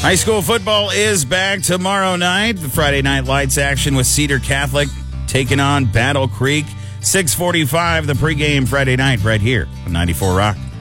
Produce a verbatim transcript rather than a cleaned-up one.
High school football is back tomorrow night. The Friday Night Lights action with Cedar Catholic taking on Battle Creek. six forty-five, the pregame Friday night right here on ninety-four Rock.